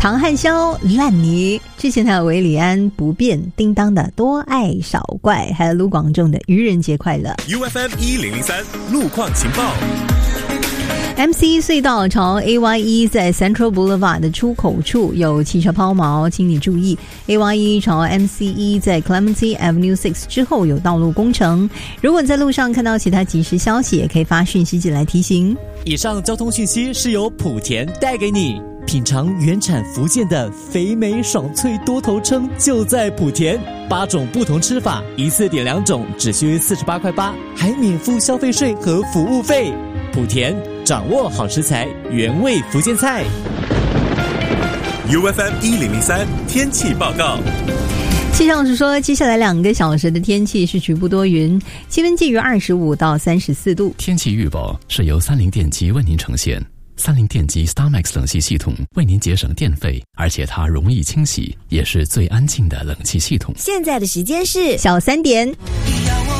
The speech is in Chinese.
唐汉霄、烂泥，之前还有韦礼安、不变、叮当的多爱少怪，还有卢广仲的愚人节快乐。 UFM 1003路况情报。 MC 隧道朝 AY1 在 Central Boulevard 的出口处有汽车抛锚，请你注意。AY1 朝 MC1 在 Clementi Avenue 6之后有道路工程。如果你在路上看到其他即时消息，也可以发讯息进来提醒。 以上交通讯息是由莆田带给你。品尝原产福建的肥美爽脆多头称就在莆田，8种不同吃法，一次点2种只需48块8，还免付消费税和服务费。莆田掌握好食材，原味福建菜。 UFM 1003天气报告。 气象是说，接下来2个小时的天气是局部多云，气温介于25到34度。 天气预报是由三菱电机为您呈现。三菱电机 StarMax 冷气系统为您节省电费，而且它容易清洗，也是最安静的冷气系统。 现在的时间是小3点。